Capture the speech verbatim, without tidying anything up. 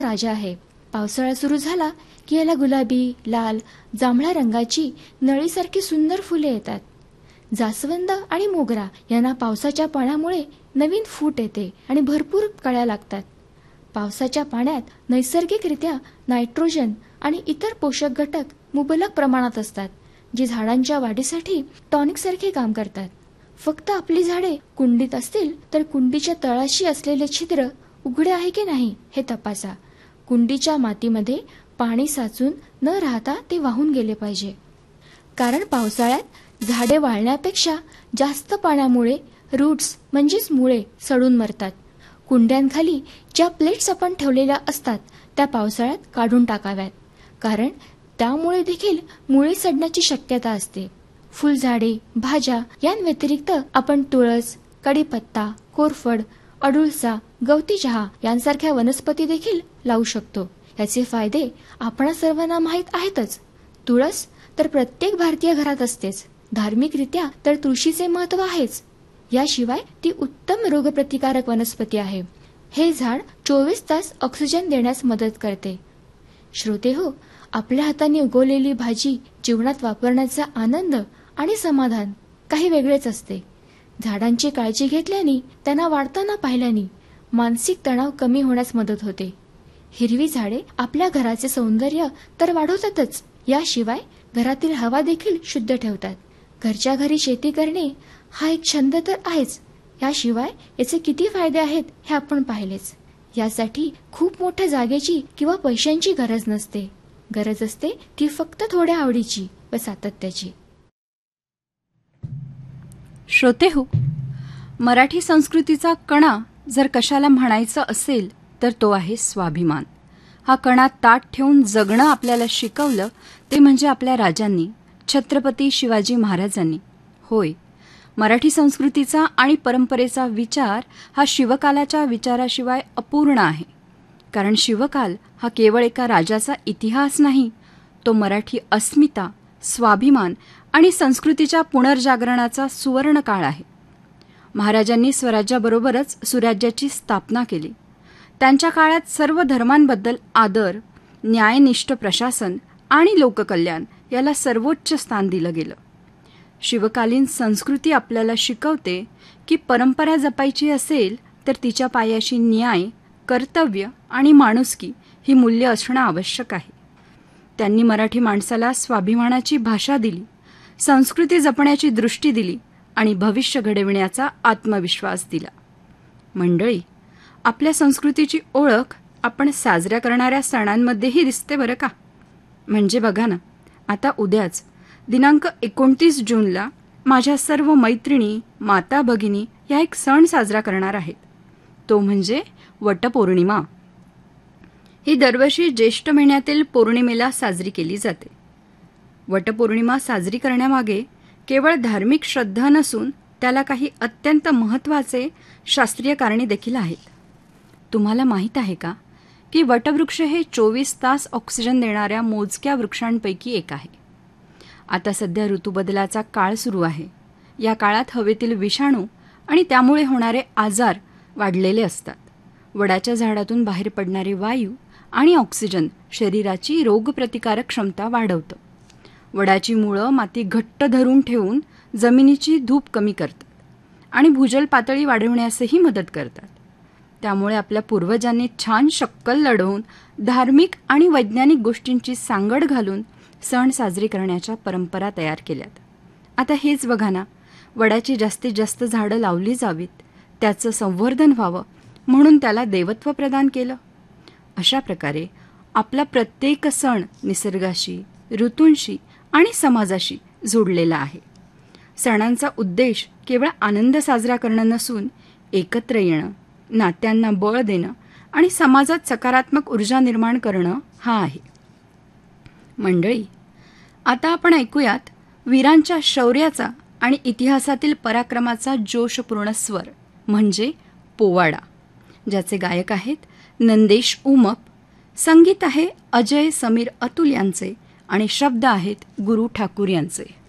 राजा आहे. पावसाळा सुरू झाला की याला गुलाबी, लाल, जांभळ्या रंगाची नळीसारखी सुंदर फुले येतात. जास्वंद आणि मोगरा यांना पावसाच्या पाण्यामुळे नवीन फूट येते आणि भरपूर कळ्या लागतात. पावसाच्या पाण्यात नैसर्गिकरित्या नायट्रोजन आणि इतर पोषक घटक मुबलक प्रमाणात असतात, जे झाडांच्या वाढीसाठी टॉनिक सारखे काम करतात. फक्त आपली झाडे कुंडीत असतील तर कुंडीच्या तळाशी असलेले छिद्र उघडे आहे की नाही हे तपासा. कुंडीच्या मातीमध्ये पाणी साचून न राहता ते वाहून गेले पाहिजे, कारण पावसाळ्यात झाडे वाळण्यापेक्षा जास्त पाण्यामुळे रूट्स म्हणजेच मुळे सडून मरतात. कुंड्यांखाली ज्या प्लेट्स आपण ठेवलेल्या असतात त्या पावसाळ्यात काढून टाकाव्यात, कारण त्यामुळे देखील मुळे सडण्याची शक्यता असते. फुलझाडे, भाज्या यांव्यतिरिक्त आपण तुळस, कडीपत्ता, कोरफड, अडुळसा, गवती चहा यांसारख्या वनस्पती देखील लावू शकतो. याचे फायदे आपणा सर्वांना माहीत आहेतच. तुळस तर प्रत्येक भारतीय घरात असतेच. धार्मिकरित्या तर तुळशीचे महत्त्व आहेच. याशिवाय ती उत्तम रोगप्रतिकारक वनस्पती आहे. हे झाड चोवीस तास ऑक्सिजन देण्यास मदत करते. श्रोते हो, आपल्या हाताने उगवलेली भाजी जीवनात वापरण्याचा आनंद आणि समाधान काही वेगळेच असते. झाडांची काळजी घेतल्याने, त्यांना वाढताना पाहिल्याने मानसिक तणाव कमी होण्यास मदत होते. हिरवी झाडे आपल्या घराचे सौंदर्य तर वाढवतातच, याशिवाय घरातील हवा देखील शुद्ध ठेवतात. घरच्या घरी शेती करणे हा एक छंद तर आहेच, याशिवाय याचे किती फायदे आहेत हे आपण पाहिलेच. यासाठी खूप मोठ्या जागेची किंवा पैशांची गरज नसते. गरज असते ती फक्त थोड्या आवडीची व सातत्याची. श्रोते हो, मराठी संस्कृतीचा कणा जर कशाला म्हणायचं असेल तर तो आहे स्वाभिमान. हा कणा ताठ ठेवून जगणं आपल्याला शिकवलं ते म्हणजे आपल्या राजांनी, छत्रपती शिवाजी महाराजांनी. होय, मराठी संस्कृतीचा आणि परंपरेचा विचार हा शिवकालाच्या विचाराशिवाय अपूर्ण आहे. कारण शिवकाल हा केवळ एका राजाचा इतिहास नाही, तो मराठी अस्मिता, स्वाभिमान आणि संस्कृतीच्या पुनर्जागरणाचा सुवर्ण काळ आहे. महाराजांनी स्वराज्याबरोबरच सुराज्याची स्थापना केली. त्यांच्या काळात सर्व धर्मांबद्दल आदर, न्यायनिष्ठ प्रशासन आणि लोककल्याण याला सर्वोच्च स्थान दिलं गेलं. शिवकालीन संस्कृती आपल्याला शिकवते की परंपरा जपायची असेल तर तिच्या पायाशी न्याय, कर्तव्य आणि माणुसकी ही मूल्य असणं आवश्यक आहे. त्यांनी मराठी माणसाला स्वाभिमानाची भाषा दिली, संस्कृती जपण्याची दृष्टी दिली आणि भविष्य घडविण्याचा आत्मविश्वास दिला. मंडळी, आपल्या संस्कृतीची ओळख आपण साजऱ्या करणाऱ्या सणांमध्येही दिसते बरं का. म्हणजे बघा ना, आता उद्याच दिनांक एकोणतीस जूनला माझ्या सर्व मैत्रिणी, माता भगिनी या एक सण साजरा करणार आहेत. तो म्हणजे वटपौर्णिमा. ही दरवर्षी ज्येष्ठ महिन्यातील पौर्णिमेला साजरी केली जाते. वटपौर्णिमा साजरी करण्यामागे केवळ धार्मिक श्रद्धा नसून त्याला काही अत्यंत महत्त्वाचे शास्त्रीय कारणे देखील आहेत. तुम्हाला माहीत आहे का की वटवृक्ष हे चोवीस तास ऑक्सिजन देणाऱ्या मोजक्या वृक्षांपैकी एक आहे. आता सध्या ऋतुबदलाचा काळ सुरू आहे. या काळात हवेतील विषाणू आणि त्यामुळे होणारे आजार वाढलेले असतात. वडाच्या झाडातून बाहेर पडणारे वायू आणि ऑक्सिजन शरीराची रोगप्रतिकारक क्षमता वाढवतं. वडाची मुळं माती घट्ट धरून ठेवून जमिनीची धूप कमी करतात आणि भूजल पातळी वाढवण्यासही मदत करतात. त्यामुळे आपल्या पूर्वजांनी छान शक्कल लढवून धार्मिक आणि वैज्ञानिक गोष्टींची सांगड घालून सण साजरे करण्याच्या परंपरा तयार केल्यात. आता हेच बघा ना, वडाची जास्तीत जास्त झाडं लावली जावीत, त्याचं संवर्धन व्हावं म्हणून त्याला देवत्व प्रदान केलं. अशा प्रकारे आपला प्रत्येक सण निसर्गाशी, ऋतूंशी आणि समाजाशी जोडलेला आहे. सणांचा उद्देश केवळ आनंद साजरा करणं नसून एकत्र येणं, नात्यांना बळ देणं आणि समाजात सकारात्मक ऊर्जा निर्माण करणं हा आहे. मंडळी, आता आपण ऐकूयात वीरांच्या शौर्याचा आणि इतिहासातील पराक्रमाचा जोशपूर्ण स्वर म्हणजे पोवाडा, ज्याचे गायक आहेत नंदेश उमप, संगीत आहे अजय समीर अतुल यांचे आणि शब्द आहेत गुरु ठाकूर यांचे.